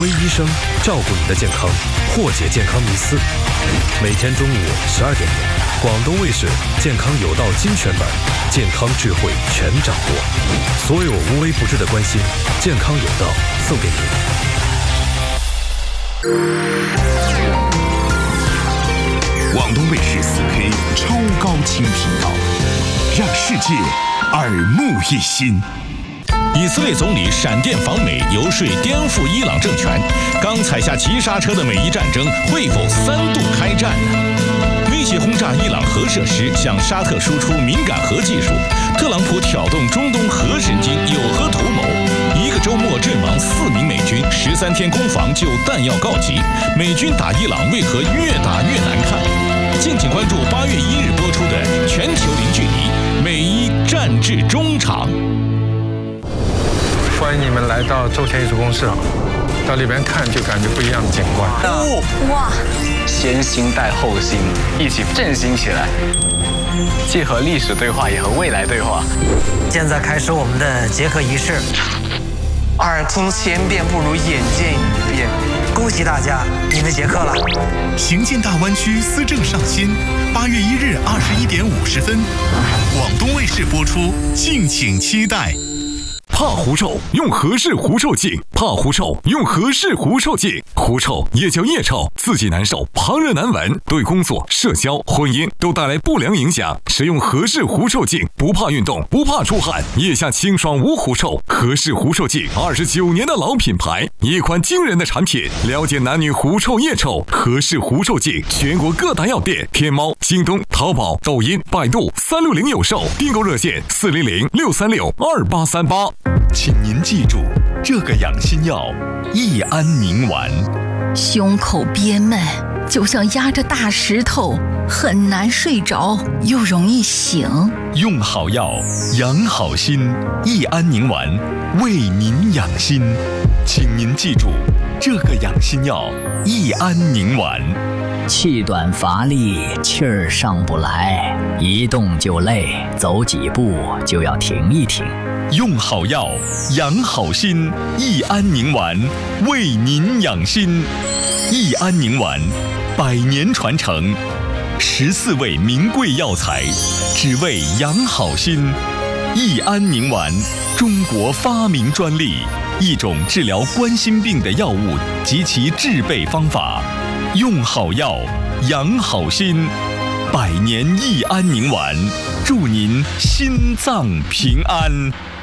微医生照顾你的健康，破解健康迷思。每天中午12点，广东卫视健康有道精选版，健康智慧全掌握，所有无微不至的关心，健康有道送给你。 广东卫视4K 超高清频道，让世界耳目一新。 以色列总理闪电访美，游说颠覆伊朗政权。刚踩下急刹车的美伊战争会否3度开战呢？威胁轰炸伊朗核设施，向沙特输出敏感核技术。特朗普挑动中东核神经，有何图谋？一个周末阵亡4名美军，13天攻防就弹药告急。美军打伊朗为何越打越难看？敬请关注8月1日播出的《全球零距离》，美伊战至中场。 欢迎你们来到周前艺术公社，到里边看就感觉不一样的景观。 哇！ 先心带后心，一起振兴起来，既和历史对话，也和未来对话。 现在开始我们的结合仪式。 耳听千遍不如眼见一遍。 恭喜大家，你们结课了。 行进大湾区，思政上心。8月1日21点50分，广东卫视播出，敬请期待。 怕狐臭，用和氏狐臭净；怕狐臭，用和氏狐臭净。狐臭也叫腋臭，自己难受，旁人难闻，对工作、社交、婚姻都带来不良影响。使用和氏狐臭净，不怕运动，不怕出汗，腋下清爽无狐臭。和氏狐臭净，29年的老品牌，一款惊人的产品。了解男女狐臭、腋臭，和氏狐臭净，全国各大药店、天猫、京东、淘宝、抖音、百度360有售，订购热线400-636-2838。 请您记住，这个养心药益安宁丸。 胸口憋闷，就像压着大石头，很难睡着，又容易醒。 用好药，养好心，益安宁丸为您养心。请您记住，这个养心药益安宁丸。 气短乏力，气儿上不来，一动就累，走几步就要停一停。 用好药，养好心，益安宁丸为您养心。益安宁丸100年传承，14味名贵药材，只为养好心。益安宁丸，中国发明专利，一种治疗冠心病的药物及其制备方法。用好药，养好心，100年益安宁丸，祝您心脏平安。